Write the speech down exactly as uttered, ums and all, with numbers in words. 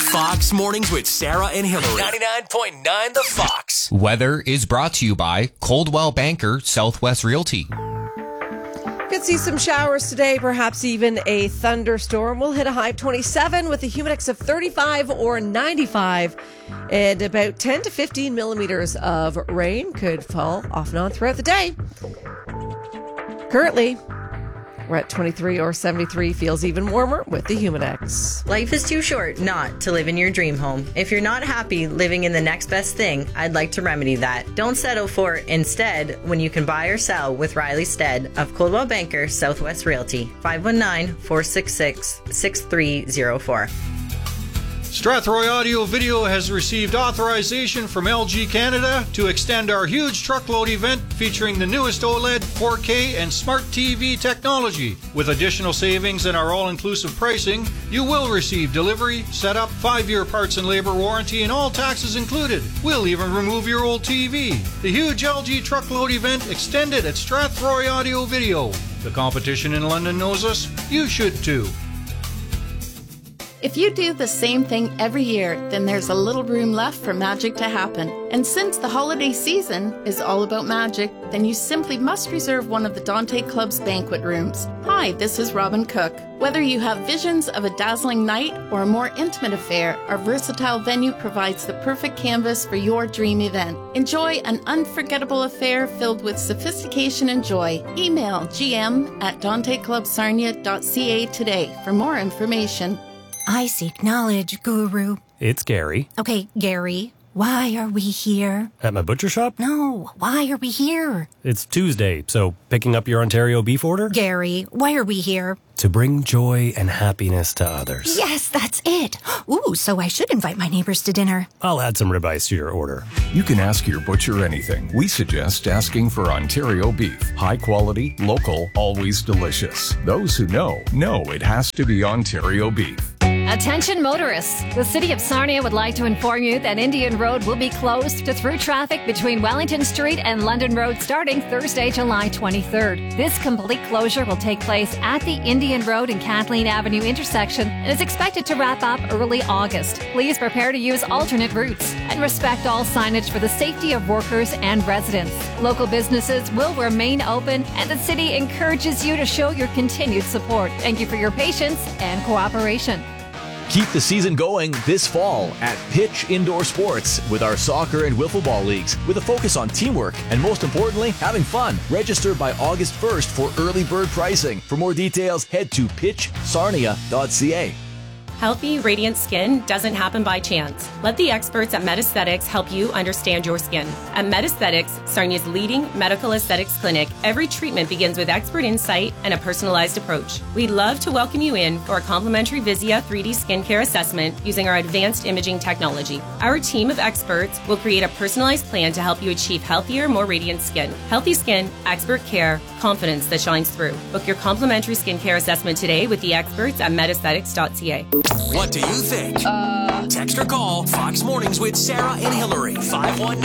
Fox Mornings with Sarah and Hillary. ninety-nine point nine The Fox. Weather is brought to you by Coldwell Banker Southwest Realty. Could see some showers today, perhaps even a thunderstorm. We'll hit a high of twenty-seven with a humidex of thirty-five or ninety-five. And about ten to fifteen millimeters of rain could fall off and on throughout the day. Currently, we're at twenty-three or seventy-three. Feels even warmer with the humidex. Life is too short not to live in your dream home. If you're not happy living in the next best thing, I'd like to remedy that. Don't settle for instead when you can buy or sell with Riley Stead of Coldwell Banker Southwest Realty. five one nine, four six six, six three zero four. Strathroy Audio Video has received authorization from L G Canada to extend our huge truckload event featuring the newest OLED, four K, and Smart T V technology. With additional savings and our all-inclusive pricing, you will receive delivery, setup, five-year parts and labor warranty, and all taxes included. We'll even remove your old T V. The huge L G truckload event extended at Strathroy Audio Video. The competition in London knows us. You should too. If you do the same thing every year, then there's a little room left for magic to happen. And since the holiday season is all about magic, then you simply must reserve one of the Dante Club's banquet rooms. Hi, this is Robin Cook. Whether you have visions of a dazzling night or a more intimate affair, our versatile venue provides the perfect canvas for your dream event. Enjoy an unforgettable affair filled with sophistication and joy. Email G M at dante club sarnia dot c a today for more information. I seek knowledge, Guru. It's Gary. Okay, Gary, why are we here? At my butcher shop? No, why are we here? It's Tuesday, so picking up your Ontario beef order? Gary, why are we here? To bring joy and happiness to others. Yes, that's it. Ooh, so I should invite my neighbors to dinner. I'll add some ribeyes to your order. You can ask your butcher anything. We suggest asking for Ontario beef. High quality, local, always delicious. Those who know, know it has to be Ontario beef. Attention motorists. The City of Sarnia would like to inform you that Indian Road will be closed to through traffic between Wellington Street and London Road starting Thursday, July twenty-third. This complete closure will take place at the Indian Road and Kathleen Avenue intersection and is expected to wrap up early August. Please prepare to use alternate routes and respect all signage for the safety of workers and residents. Local businesses will remain open and the city encourages you to show your continued support. Thank you for your patience and cooperation. Keep the season going this fall at Pitch Indoor Sports with our soccer and wiffle ball leagues with a focus on teamwork and, most importantly, having fun. Register by August first for early bird pricing. For more details, head to pitch sarnia dot c a. Healthy, radiant skin doesn't happen by chance. Let the experts at MedAesthetics help you understand your skin. At MedAesthetics, Sarnia's leading medical aesthetics clinic, every treatment begins with expert insight and a personalized approach. We'd love to welcome you in for a complimentary Visia three D skincare assessment using our advanced imaging technology. Our team of experts will create a personalized plan to help you achieve healthier, more radiant skin. Healthy skin, expert care, confidence that shines through. Book your complimentary skincare assessment today with the experts at medaesthetics dot c a. What do you think? Uh, Text or call Fox Mornings with Sarah and Hillary. five one